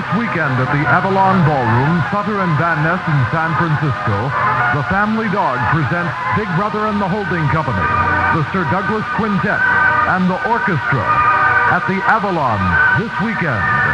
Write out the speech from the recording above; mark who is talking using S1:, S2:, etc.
S1: This weekend at the Avalon Ballroom, Sutter and Van Ness in San Francisco, the Family Dog presents Big Brother and the Holding Company, the Sir Douglas Quintet, and the orchestra at the Avalon this weekend.